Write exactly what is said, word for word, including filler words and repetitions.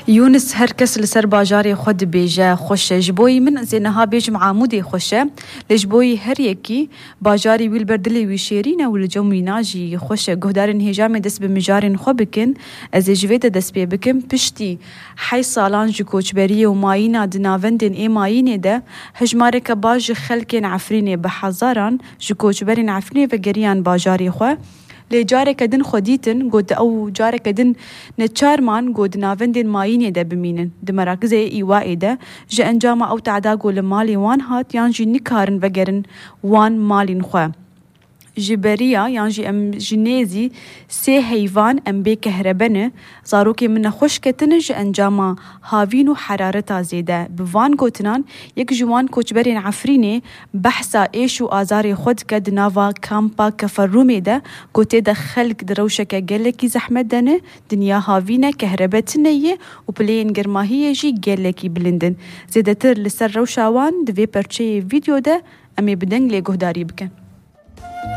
يونس هر کس لسر باجاری خود بیجه خوشه جبوی من زینها بیج معامودی خوشه لجبوی هر یکی باجاری ویل بردلی وی شیرینه و لجومی ناجی خوشه گهدارن هجام دست به مجارن خو بکن از جوید دست بی بکن پشتی حی سالان جو کوچبری و مایینا دناوندن ای مایینه ده هجماره که باج خلکن عفرینه به حزاران جو کوچبرین عفرینه و گریان باجاری خو لی جاره کدن خودیتن گود او جاره کدن نچار مان گود ناوندن ماینه ده بمینن ده مراکز ایوائه ده جه انجام او تعداقو لمالی وان هات یان جی نکارن وگرن وان مالین خواه جبریا یان جی ام جنیزی سه حیوان ام بی کهربنه زاروکی من خوش کتن جه انجام هاوین و حرارتا زیده بوان گوتنان یک جوان کوچبرین عفرینه بحثا ایش و آزار خود کد ناوا کامپا کفرومه ده گوته ده خلق دروشک گلکی زحمت دنه دنیا هاوینه کهربتنه یه و پلین گرماهیه جی گلکی بلندن زیده تر لسر روشاوان دوی پرچه ویدیو ده امی بدنگ لی گهداری بکن